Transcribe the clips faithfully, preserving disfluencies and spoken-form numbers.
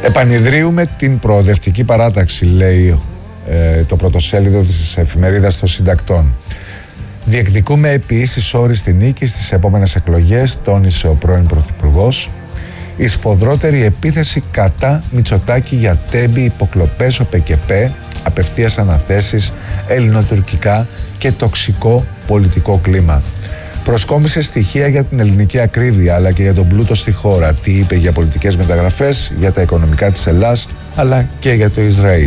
Επανειδρύουμε την προοδευτική παράταξη, λέει ε, το πρωτοσέλιδο της εφημερίδας των συντακτών. Διεκδικούμε επί ίσης όριστη νίκη στις επόμενες εκλογές, τόνισε ο πρώην Πρωθυπουργός. Η σφοδρότερη επίθεση κατά Μητσοτάκη για τέμπη, υποκλοπές, ο ΠΚΠ, απευθείας αναθέσεις, ελληνοτουρκικά και τοξικό πολιτικό κλίμα. Προσκόμισε στοιχεία για την ελληνική ακρίβεια αλλά και για τον πλούτο στη χώρα. Τι είπε για πολιτικές μεταγραφές, για τα οικονομικά της Ελλάδας αλλά και για το Ισραήλ.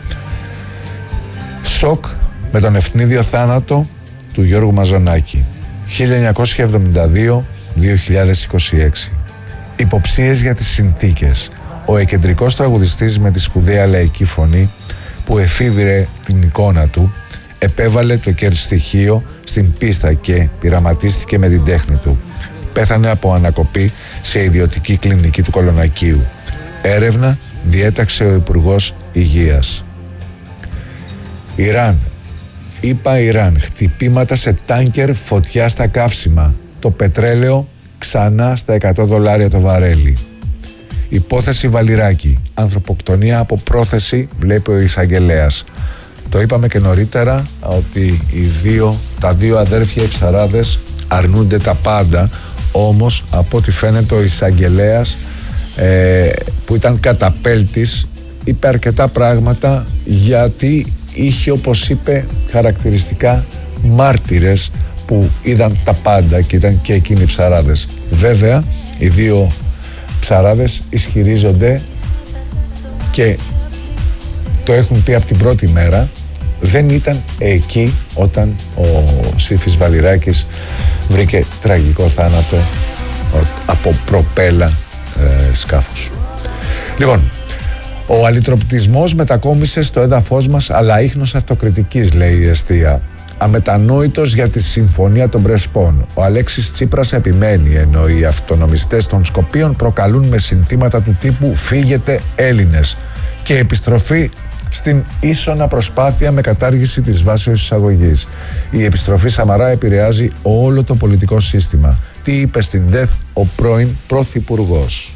Σοκ με τον ευνίδιο θάνατο του Γιώργου Μαζονάκη. χίλια εννιακόσια εβδομήντα δύο με δύο χιλιάδες είκοσι έξι. Υποψίες για τις συνθήκες. Ο εκεντρικός τραγουδιστής με τη σπουδαία λαϊκή φωνή που εφήβηρε την εικόνα του επέβαλε το κερστοιχείο στην πίστα και πειραματίστηκε με την τέχνη του. Πέθανε από ανακοπή σε ιδιωτική κλινική του Κολονακίου. Έρευνα διέταξε ο Υπουργός Υγείας. Ιράν. Είπα Ιράν. Χτυπήματα σε τάνκερ, φωτιά στα καύσιμα. Το πετρέλαιο ξανά στα εκατό δολάρια το βαρέλι. Υπόθεση Βαλιράκη. Ανθρωποκτονία από πρόθεση, βλέπει ο εισαγγελέας. Το είπαμε και νωρίτερα ότι οι δύο, τα δύο αδέρφια οι ψαράδες αρνούνται τα πάντα, όμως από ό,τι φαίνεται ο εισαγγελέας ε, που ήταν καταπέλτης είπε αρκετά πράγματα, γιατί είχε, όπως είπε, χαρακτηριστικά μάρτυρες που είδαν τα πάντα και ήταν και εκείνοι οι ψαράδες. Βέβαια οι δύο ψαράδες ισχυρίζονται και το έχουν πει από την πρώτη μέρα, δεν ήταν εκεί όταν ο Σύφης Βαλιράκης βρήκε τραγικό θάνατο από προπέλα ε, σκάφους. Λοιπόν, ο αλυτροπτισμός μετακόμισε στο έδαφος μας, αλλά ίχνος αυτοκριτικής, λέει η εστία. Αμετανόητος για τη συμφωνία των Πρεσπών. Ο Αλέξης Τσίπρας επιμένει, ενώ οι αυτονομιστές των Σκοπίων προκαλούν με συνθήματα του τύπου «Φύγετε Έλληνες» και επιστροφή στην ίσονα προσπάθεια με κατάργηση της βάσεως εισαγωγής. Η επιστροφή Σαμαρά επηρεάζει όλο το πολιτικό σύστημα. Τι είπε στην ΔΕΘ ο πρώην Πρωθυπουργός.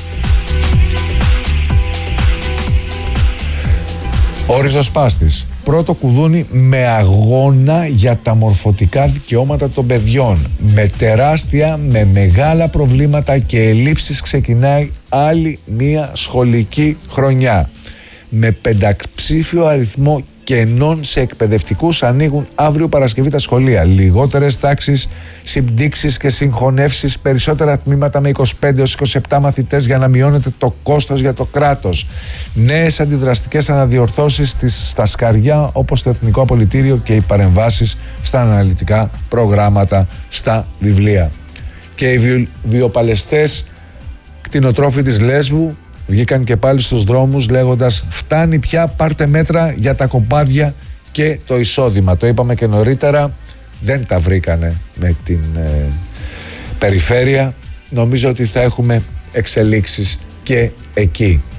Ο ριζοσπάστης. Πρώτο κουδούνι με αγώνα για τα μορφωτικά δικαιώματα των παιδιών. Με τεράστια, με μεγάλα προβλήματα και ελλείψεις ξεκινάει άλλη μία σχολική χρονιά. Με πενταψήφιο αριθμό κενών σε εκπαιδευτικούς ανοίγουν αύριο Παρασκευή τα σχολεία. Λιγότερες τάξεις, συμπτύξεις και συγχωνεύσεις, περισσότερα τμήματα με είκοσι πέντε έως είκοσι επτά μαθητές για να μειώνεται το κόστος για το κράτος. Νέες αντιδραστικές αναδιορθώσεις στις, στα σκαριά, όπως το Εθνικό Απολυτήριο, και οι παρεμβάσεις στα αναλυτικά προγράμματα στα βιβλία. Και οι βιο, βιοπαλαιστές κτηνοτρόφοι της Λέσβου βγήκαν και πάλι στους δρόμους λέγοντας «Φτάνει πια, πάρτε μέτρα για τα κοπάδια και το εισόδημα». Το είπαμε και νωρίτερα, δεν τα βρήκανε με την ε, περιφέρεια. Νομίζω ότι θα έχουμε εξελίξεις και εκεί.